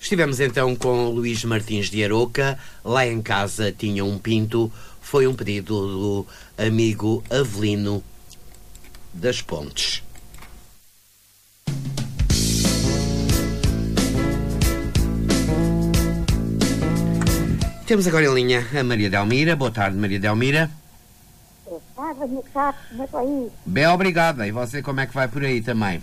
Estivemos então com Luís Martins de Aroca. Lá em casa tinha um pinto. Foi um pedido do amigo Avelino das Pontes. Temos agora em linha a Maria Delmira. Boa tarde, Maria Delmira. Boa tarde, meu caro. Como é que vai aí? Bem, obrigada. E você, como é que vai por aí também?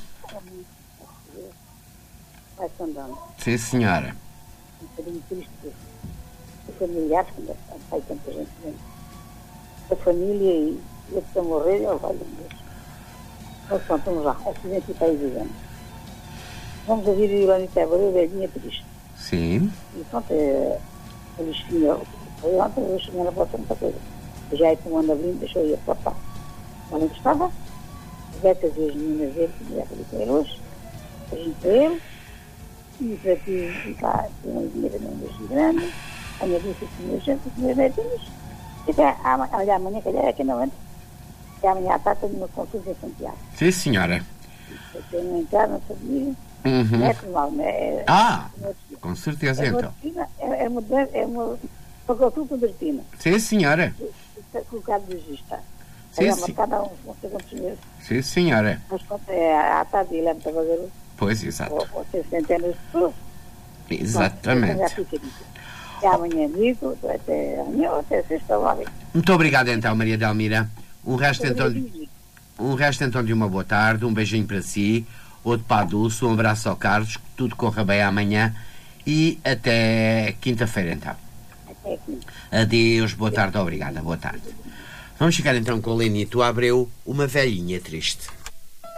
Vai-se andando. Sim, senhora. Um bocadinho triste de familiares, quando vai tanta gente dentro da família e eu que estou a morrer, eu vai Deus. Mas pronto, vamos lá. Acidente e país vivendo. Vamos ouvir a Ilónia Tébora, velhinha triste. Sim. E pronto, a Listinha, foi ontem, eu cheguei na porta muita coisa. Já é como anda abrindo, deixou ir a porta. Olha onde estava, as becas e as meninas dele, que já falei com ele hoje, a gente para ele, e para ti, cá, tem uma dinheiro num beijo grande, a minha disse que tinha gente, os meus netinhos, e até amanhã, calhar, é que não entra, e amanhã à tarde tenho uma consulta em Santiago. Sim, senhora. Eu tenho um entrar na família, Uhum. não é normal, não é? Com certeza, então. É uma consulta de rotina. Sim, senhora. Colocado de registro. Sim, É sim. marcada há uns quantos meses. Sim, senhora. Mas pronto, à tarde ele leva para fazer Pois, exato. ou ter centenas de pessoas. Exatamente. E amanhã amigo, até amanhã ou até sexta hora. Muito obrigado, então, Maria Delmira. Um resto, então, de uma boa tarde. Um beijinho para si. Outro para a Dulce. Um abraço ao Carlos. Que tudo corra bem amanhã. E até quinta-feira, então. Até quinta. Adeus. Boa tarde. Obrigada. Boa tarde. Vamos ficar, então, com Lenito Abreu, uma velhinha triste.